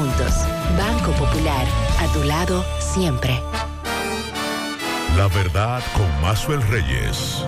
juntos. Banco Popular, a tu lado siempre. La verdad con Maxwell Reyes.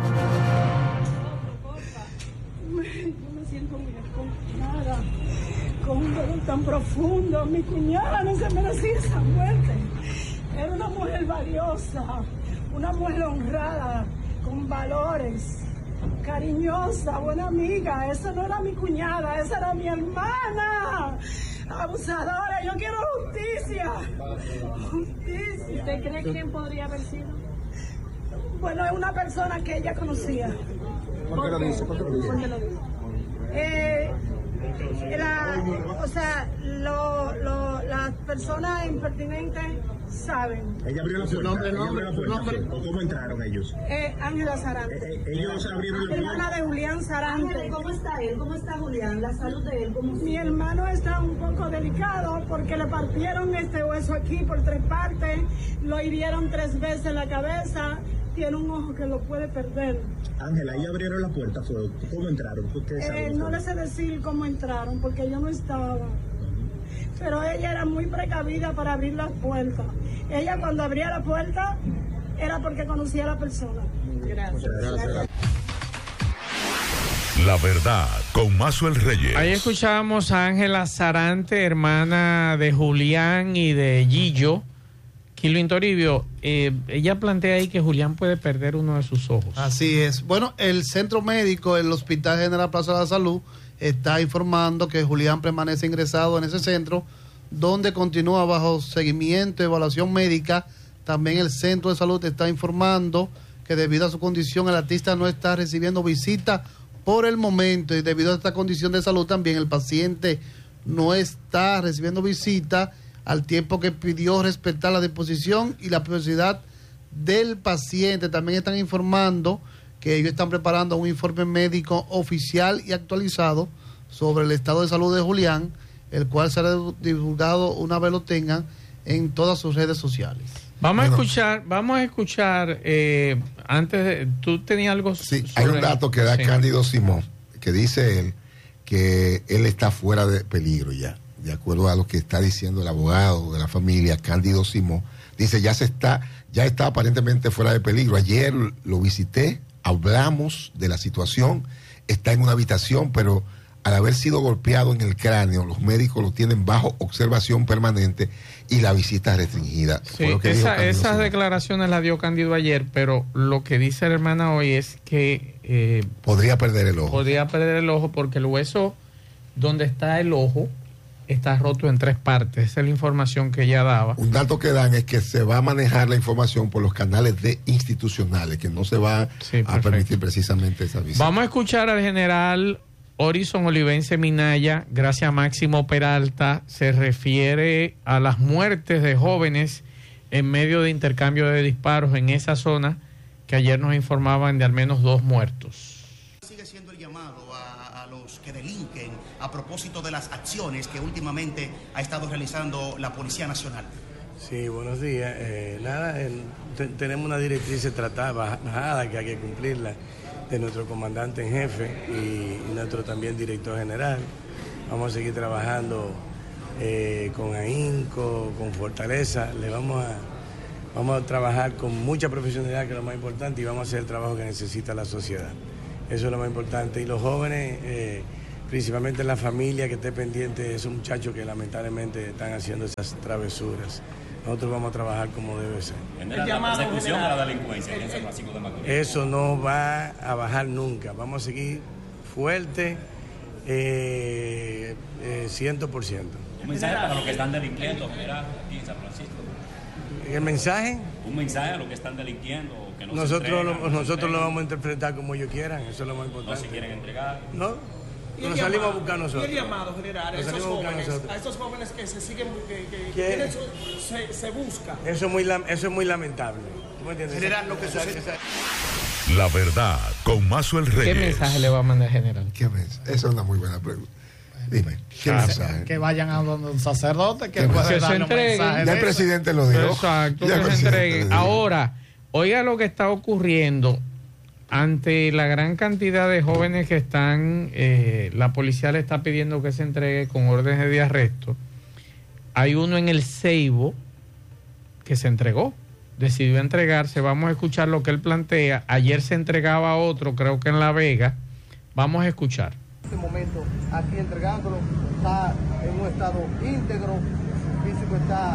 Yo me siento muy desconfiada, con un dolor tan profundo. Mi cuñada no se merecía esa muerte. Era una mujer valiosa, una mujer honrada, con valores, cariñosa, buena amiga. Esa no era mi cuñada, esa era mi hermana. Abusadora, yo quiero justicia. Justicia. ¿Usted cree quién podría haber sido? Bueno, es una persona que ella conocía. ¿Por qué lo dice? ¿Por qué lo dice? ¿Por qué lo dice? Las personas impertinentes saben. Ella abrió la puerta. ¿Cómo entraron ellos? Ángela Sarante. Ellos abrieron la puerta. Hermana de Julián Sarante. Ángela, ¿cómo está él? ¿Cómo está Julián? La salud de él, ¿cómo está? Mi hermano está un poco delicado porque le partieron este hueso aquí por 3 partes, lo hirieron 3 veces en la cabeza, tiene un ojo que lo puede perder. Ángela, ellos abrieron la puerta, ¿cómo entraron? No les sé decir cómo entraron porque yo no estaba. Pero ella era muy precavida para abrir las puertas. Ella cuando abría la puerta era porque conocía a la persona. Gracias. La verdad con Maxwell Reyes. Ahí escuchábamos a Ángela Sarante, hermana de Julián y de Gillo. Quilvin Toribio, ella plantea ahí que Julián puede perder uno de sus ojos. Así es. Bueno, el centro médico, el Hospital General Plaza de la Salud, está informando que Julián permanece ingresado en ese centro, donde continúa bajo seguimiento y evaluación médica. También el centro de salud está informando que debido a su condición el artista no está recibiendo visita por el momento, y debido a esta condición de salud también el paciente no está recibiendo visita, al tiempo que pidió respetar la disposición y la privacidad del paciente. También están informando que ellos están preparando un informe médico oficial y actualizado sobre el estado de salud de Julián, el cual será divulgado una vez lo tengan en todas sus redes sociales. Vamos a escuchar antes tú tenías algo. Sí, hay un dato que da Cándido Simón, que dice él que él está fuera de peligro ya, de acuerdo a lo que está diciendo el abogado de la familia, Cándido Simón. Dice ya está aparentemente fuera de peligro. Ayer lo visité, hablamos de la situación, está en una habitación, pero al haber sido golpeado en el cráneo, los médicos lo tienen bajo observación permanente y la visita restringida. Sí, esas declaraciones las dio Cándido ayer, pero lo que dice la hermana hoy es que podría perder el ojo. Podría perder el ojo porque el hueso donde está el ojo está roto en 3 partes. Esa es la información que ella daba. Un dato que dan es que se va a manejar la información por los canales institucionales, que no se va a permitir precisamente esa visita. Vamos a escuchar al general Orison Olivense Minaya. Gracias a Máximo Peralta. Se refiere a las muertes de jóvenes en medio de intercambio de disparos en esa zona, que ayer nos informaban de al menos 2 muertos. Sigue siendo el llamado a los que delinquen a propósito de las acciones que últimamente ha estado realizando la Policía Nacional. Sí, buenos días. Tenemos una directriz bajada que hay que cumplirla, de nuestro comandante en jefe y nuestro también director general. Vamos a seguir trabajando con ahínco, con fortaleza. Vamos a trabajar con mucha profesionalidad, que es lo más importante, y vamos a hacer el trabajo que necesita la sociedad. Eso es lo más importante. Y los jóvenes, principalmente la familia, que esté pendiente de esos muchachos que lamentablemente están haciendo esas travesuras. Nosotros vamos a trabajar como debe ser. La persecución a la delincuencia en San Francisco de Macorís. Eso no va a bajar nunca. Vamos a seguir fuerte, 100%. Un mensaje para los que están delinquiendo, general, aquí en San Francisco. ¿El mensaje? Un mensaje a los que están delinquiendo. Que no nosotros lo vamos a interpretar como ellos quieran, eso es lo más importante. No se quieren entregar. No. Nos salimos a buscar nosotros. ¿Y el llamado general a esos jóvenes que se siguen, que se busca? Eso es muy lamentable. ¿Tú me entiendes? General, lo que sucede. La verdad, con Maxwell Reyes. ¿Qué mensaje le va a mandar general? Esa es una muy buena pregunta. Dime, ¿qué mensaje? Que vayan a donde un sacerdote que puede darle un mensaje. Ya el presidente lo dijo. Exacto, que se entreguen. Ahora, oiga lo que está ocurriendo. Ante la gran cantidad de jóvenes que están, la policía le está pidiendo que se entregue con órdenes de arresto. Hay uno en el Ceibo que se entregó, decidió entregarse. Vamos a escuchar lo que él plantea. Ayer se entregaba otro, creo que en La Vega. Vamos a escuchar. En este momento, aquí entregándolo, está en un estado íntegro, su físico está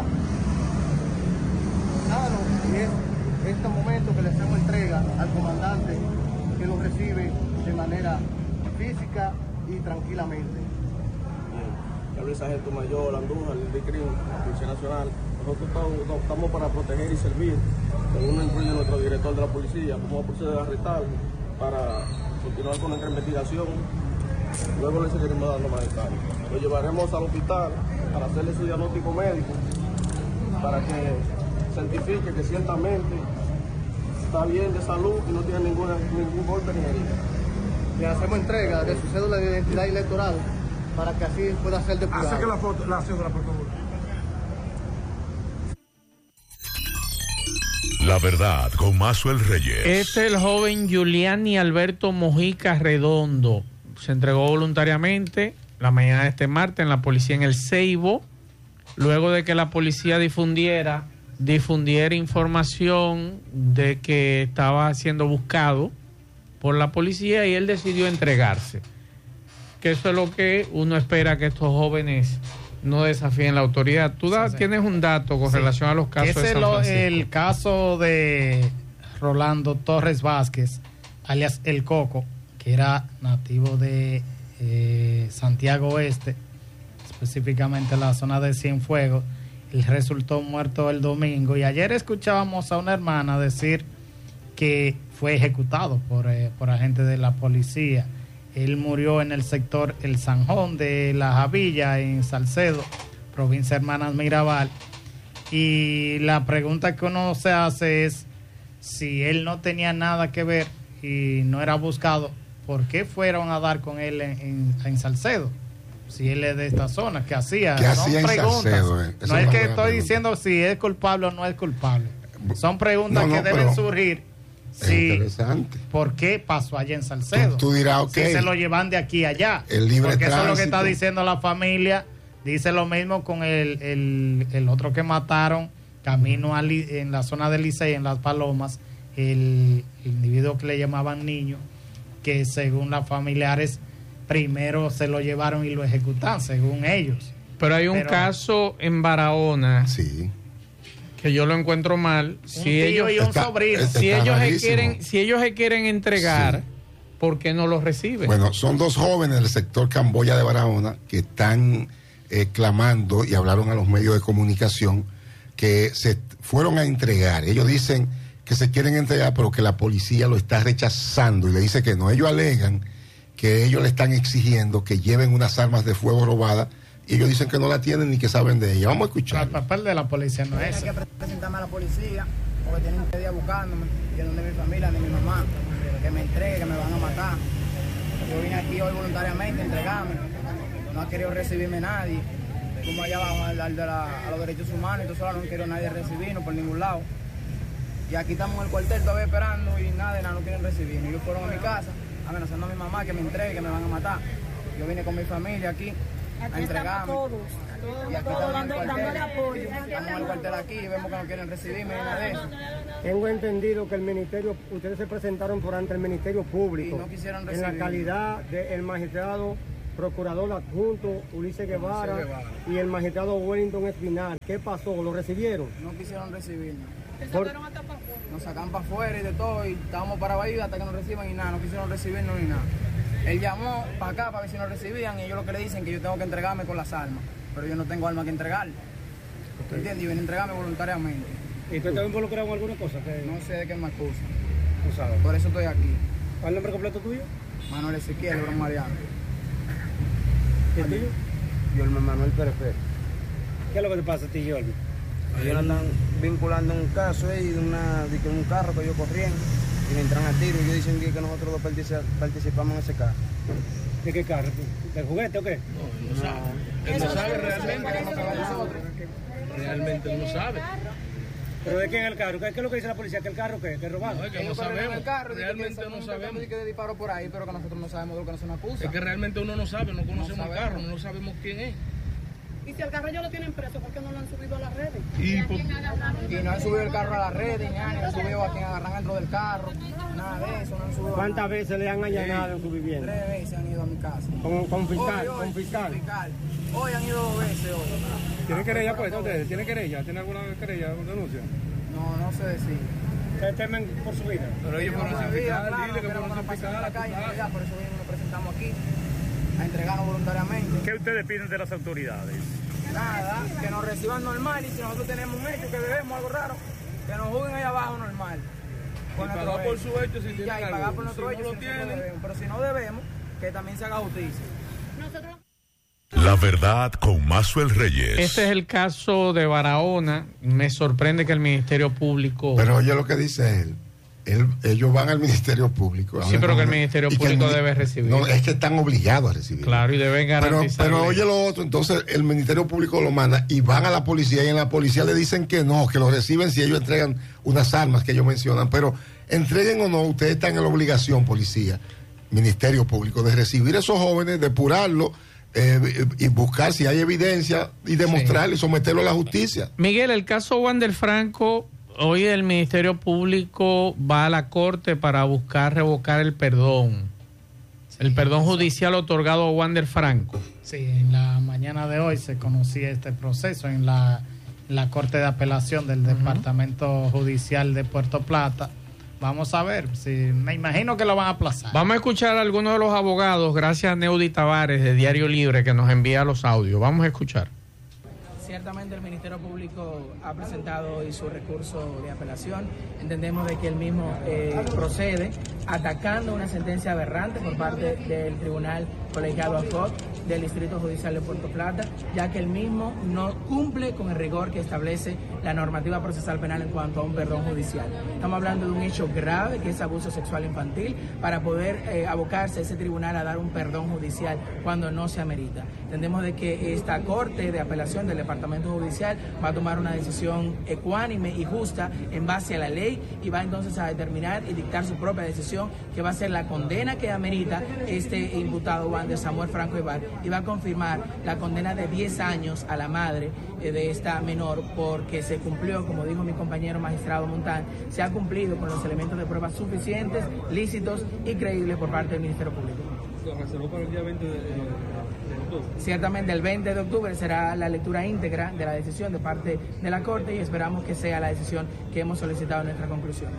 sano, y es este momento que le hacemos entrega al comandante, que lo recibe de manera física y tranquilamente. Bien, el sargento mayor Andújar, el DICRIM, la Policía Nacional. Nosotros estamos para proteger y servir. Según nos incluye nuestro director de la policía, vamos a proceder a arrestarlo para continuar con nuestra investigación. Luego le seguiremos dando más detalles. Lo llevaremos al hospital para hacerle su diagnóstico médico, para que certifique que ciertamente está bien de salud y no tiene ningún golpe ni herida. Le hacemos entrega de su cédula de identidad electoral para que así pueda ser depurado. Hace que la cédula, por favor. La verdad con Maxwell Reyes. Es el joven Giuliani Alberto Mojica Redondo. Se entregó voluntariamente la mañana de este martes en la policía en el Ceibo, luego de que la policía difundiera información de que estaba siendo buscado por la policía, y él decidió entregarse. Que eso es lo que uno espera, que estos jóvenes no desafíen la autoridad. Tú tienes un dato con relación a los casos de San Francisco. El caso de Rolando Torres Vázquez, alias El Coco, que era nativo de Santiago Oeste, específicamente la zona de Cienfuegos. Él resultó muerto el domingo, y ayer escuchábamos a una hermana decir que fue ejecutado por agentes de la policía. Él murió en el sector El Sanjón de La Javilla, en Salcedo, provincia Hermanas Mirabal. Y la pregunta que uno se hace es, si él no tenía nada que ver y no era buscado, ¿por qué fueron a dar con él en Salcedo? Si él es de esta zona, ¿qué hacía? ¿Qué Son hacía en preguntas. Salcedo? No es que estoy diciendo si es culpable o no es culpable. Son preguntas que deben surgir. Sí, interesante. ¿Por qué pasó allá en Salcedo? Tú dirás, ok. Si se lo llevan de aquí a allá. El libre porque tránsito. eso es lo que está diciendo la familia. Dice lo mismo con el otro que mataron camino en la zona del Licey, en Las Palomas, el individuo que le llamaban niño, que según las familiares primero se lo llevaron y lo ejecutaron, según ellos. Pero hay un caso en Barahona. Sí. Que yo lo encuentro mal. Si ellos se quieren entregar, sí, ¿por qué no los reciben? Bueno, son dos jóvenes del sector Camboya de Barahona que están clamando, y hablaron a los medios de comunicación, que se fueron a entregar. Ellos dicen que se quieren entregar, pero que la policía lo está rechazando y le dice que no. Ellos alegan que ellos le están exigiendo que lleven unas armas de fuego robadas, y ellos dicen que no la tienen ni que saben de ella. Vamos a escuchar. El papel de la policía no es. Hay que presentarme a la policía, porque tienen un día buscándome, y es donde mi familia, de mi mamá, que me entregue, que me van a matar. Yo vine aquí hoy voluntariamente a entregarme. No ha querido recibirme nadie. Como allá abajo a los derechos humanos, entonces ahora no quiero nadie recibirnos por ningún lado. Y aquí estamos en el cuartel todavía esperando, y nada no quieren recibirme. Ellos fueron a mi casa amenazando a mi mamá que me entregue, que me van a matar. Yo vine con mi familia aquí a entregarme. Y aquí estamos dándole apoyo. Estamos en el cuartel aquí y vemos que no quieren recibirme ni nada de eso. Tengo entendido que el ministerio, ustedes se presentaron por ante el Ministerio Público. Y no quisieron en la calidad del magistrado procurador adjunto Ulises Guevara y el magistrado Wellington Espinal. ¿Qué pasó? ¿Lo recibieron? No quisieron recibirme. Nos sacan para afuera y de todo, y estábamos parados ahí hasta que nos reciban y nada, no quisieron recibirnos ni nada. Él llamó para acá para ver si nos recibían, y ellos lo que le dicen es que yo tengo que entregarme con las armas, pero yo no tengo armas que entregarle. ¿Entiendes? Yo vine a entregarme voluntariamente. ¿Y tú estás involucrado en alguna cosa? No sé de qué me acusa. ¿Tú sabes? Por eso estoy aquí. ¿Cuál es el nombre completo tuyo? Manuel Ezequiel Lebron Mariano. ¿Y el tuyo? Yolme Manuel Pérez. ¿Qué es lo que te pasa a ti, Yolme? Ellos andan vinculando un caso ahí de un carro que ellos corrían y me entran a tiro, y ellos dicen que nosotros dos participamos en ese carro. ¿De qué carro? ¿Del juguete o qué? No sabe. Él no sabe realmente. Realmente no sabe. ¿Pero de qué en el carro? ¿Qué es lo que dice la policía? ¿Que el carro qué? ¿Que robaron? No, es que no sabemos. Realmente no sabemos. Que disparo por ahí, pero que nosotros no sabemos de lo que nos acusa. Es que realmente uno no sabe, no conocemos el carro, no sabemos quién es. Y si el carro ellos lo tienen preso, ¿por qué no lo han subido a las redes? Y no han subido el carro a las redes, ni han subido a quien agarran dentro del carro. Nada de eso, no han subido. ¿Cuántas veces le han allanado en su vivienda? 3 veces han ido a mi casa. ¿Con fiscal? Hoy, ¿Con fiscal? Hoy han ido 2 veces hoy. ¿Tiene querella pues ustedes? ¿Tiene querella? ¿Tiene alguna querella o denuncia? No sé decir. ¿Ustedes temen por su vida? Pero ellos fueron sin fiscal, dile que fueron sin fiscal. Por eso mismo nos presentamos aquí a entregarnos voluntariamente. ¿Qué ustedes piden de las autoridades? Nada, que nos reciban normal, y si nosotros tenemos un hecho que debemos algo raro, que nos juzguen ahí abajo normal. Y pagar por su hecho si tienen algo. Y pagar por nuestro hecho si no debemos. Pero si no debemos, que también se haga justicia. La verdad con Maxwell Reyes. Este es el caso de Barahona. Me sorprende que el Ministerio Público... Pero oye lo que dice él. Ellos van al Ministerio Público. Sí, pero que el Ministerio Público debe recibir. No, es que están obligados a recibir. Claro, y deben garantizar. Pero oye lo otro, entonces el Ministerio Público lo manda y van a la policía y en la policía le dicen que no, que lo reciben si ellos entregan unas armas que ellos mencionan. Pero entreguen o no, ustedes están en la obligación, policía, Ministerio Público, de recibir a esos jóvenes, depurarlos y buscar si hay evidencia y demostrarlo y someterlo a la justicia. Miguel, el caso Wander Franco... Hoy el Ministerio Público va a la Corte para buscar revocar el perdón. Sí, el perdón judicial otorgado a Wander Franco. Sí, en la mañana de hoy se conocía este proceso en la Corte de Apelación del Departamento Judicial de Puerto Plata. Vamos a ver, me imagino que lo van a aplazar. Vamos a escuchar a algunos de los abogados, gracias a Neudi Tavares de Diario Libre, que nos envía los audios. Vamos a escuchar. Ciertamente el Ministerio Público ha presentado hoy su recurso de apelación. Entendemos de que el mismo procede atacando una sentencia aberrante por parte del Tribunal Colegiado ad hoc del Distrito Judicial de Puerto Plata, ya que el mismo no cumple con el rigor que establece la normativa procesal penal en cuanto a un perdón judicial. Estamos hablando de un hecho grave que es abuso sexual infantil, para poder abocarse a ese tribunal a dar un perdón judicial cuando no se amerita. Entendemos de que esta Corte de Apelación del Departamento Judicial va a tomar una decisión ecuánime y justa en base a la ley, y va entonces a determinar y dictar su propia decisión, que va a ser la condena que amerita este imputado Wander Samuel Franco Ibar, y va a confirmar la condena de 10 años a la madre de esta menor, porque se cumplió, como dijo mi compañero magistrado Montán, se ha cumplido con los elementos de pruebas suficientes, lícitos y creíbles por parte del Ministerio Público. ¿Lo reservó para el día 20 de octubre? Ciertamente el 20 de octubre será la lectura íntegra de la decisión de parte de la Corte, y esperamos que sea la decisión que hemos solicitado en nuestras conclusiones.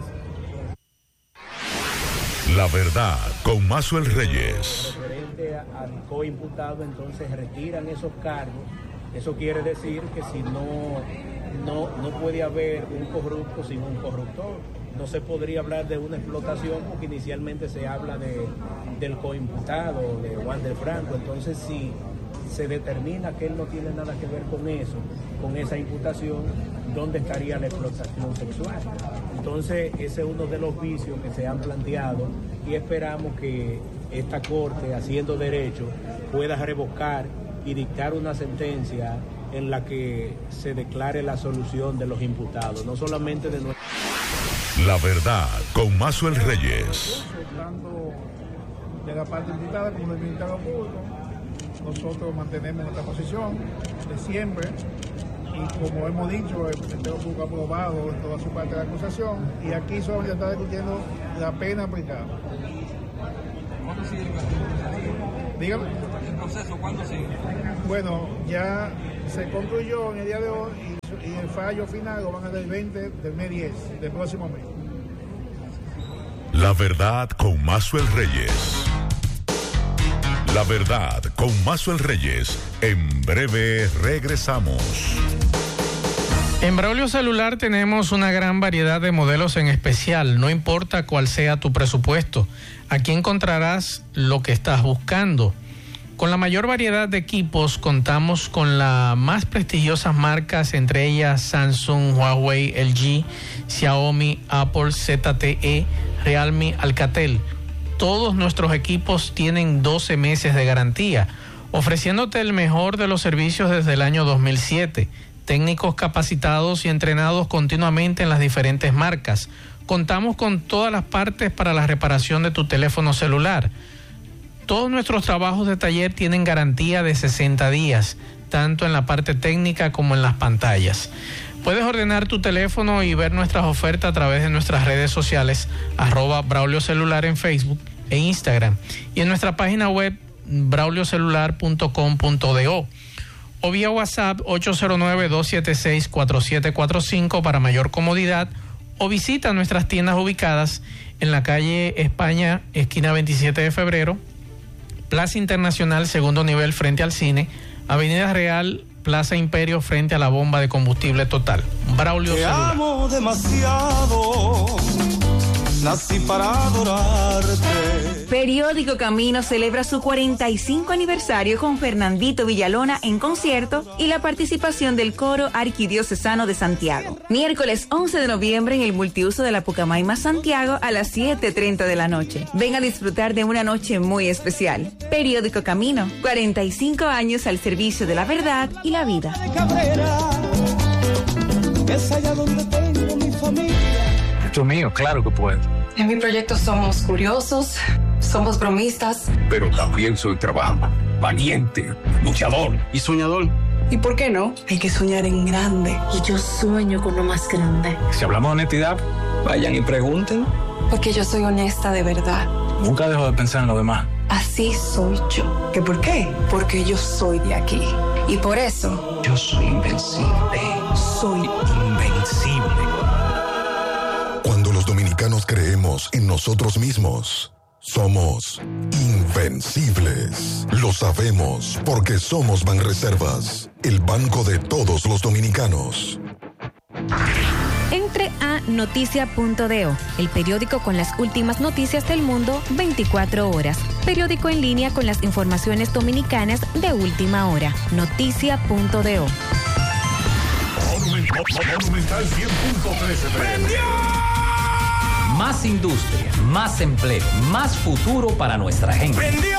La verdad con Maxwell Reyes. Referente al coimputado, entonces retiran esos cargos. Eso quiere decir que si no puede haber un corrupto sin un corruptor. No se podría hablar de una explotación, porque inicialmente se habla del coimputado, de Wander Franco. Entonces, si se determina que él no tiene nada que ver con eso, con esa imputación, ¿dónde estaría la explotación sexual? Entonces, ese es uno de los vicios que se han planteado, y esperamos que esta Corte, haciendo derecho, pueda revocar y dictar una sentencia en la que se declare la solución de los imputados, no solamente de nuestro... La verdad con Maxwell Reyes. Tanto de la parte imputada como del Ministerio Público, nosotros mantenemos nuestra posición de siempre, y como hemos dicho, el Ministerio Público ha aprobado en toda su parte de la acusación, y aquí solo se está discutiendo la pena aplicada. ¿Cuándo sigue el proceso? Dígame. ¿El proceso cuándo sigue? Bueno, ya se concluyó en el día de hoy, y el fallo final lo van a dar el 20 del mes 10 del próximo mes. La verdad con Maxwell Reyes. La verdad con Maxwell Reyes. En breve regresamos. En Braulio Celular tenemos una gran variedad de modelos en especial, no importa cuál sea tu presupuesto. Aquí encontrarás lo que estás buscando. Con la mayor variedad de equipos contamos con las más prestigiosas marcas, entre ellas Samsung, Huawei, LG, Xiaomi, Apple, ZTE, Realme, Alcatel. Todos nuestros equipos tienen 12 meses de garantía, ofreciéndote el mejor de los servicios desde el año 2007. Técnicos capacitados y entrenados continuamente en las diferentes marcas. Contamos con todas las partes para la reparación de tu teléfono celular. Todos nuestros trabajos de taller tienen garantía de 60 días, tanto en la parte técnica como en las pantallas. Puedes ordenar tu teléfono y ver nuestras ofertas a través de nuestras redes sociales, @Braulio Celular en Facebook e Instagram, y en nuestra página web brauliocelular.com.do, o vía WhatsApp 809-276-4745 para mayor comodidad, o visita nuestras tiendas ubicadas en la calle España, esquina 27 de febrero, Plaza Internacional, segundo nivel frente al cine, Avenida Real, Plaza Imperio frente a la bomba de combustible Total. Braulio Celular. Te amo demasiado, nací para adorarte. Periódico Camino celebra su 45 aniversario con Fernandito Villalona en concierto y la participación del Coro Arquidiocesano de Santiago. Miércoles 11 de noviembre en el multiuso de la Pucamaima Santiago a las 7:30 de la noche. Ven a disfrutar de una noche muy especial. Periódico Camino, 45 años al servicio de la verdad y la vida. Es allá donde tengo mi familia. Esto mío, claro que puedo. En mi proyecto somos curiosos, somos bromistas. Pero también soy trabajador, valiente, luchador y soñador. ¿Y por qué no? Hay que soñar en grande. Y yo sueño con lo más grande. Si hablamos de honestidad, vayan y pregunten. Porque yo soy honesta de verdad. Nunca dejo de pensar en lo demás. Así soy yo. ¿Qué por qué? Porque yo soy de aquí. Y por eso... yo soy invencible. Soy invencible. Cuando los dominicanos creemos en nosotros mismos, somos invencibles. Lo sabemos porque somos Banreservas, el banco de todos los dominicanos. Entre a noticia.do, el periódico con las últimas noticias del mundo 24 horas. Periódico en línea con las informaciones dominicanas de última hora. Noticia.do. Monumental 100.13. Más industria, más empleo, más futuro para nuestra gente.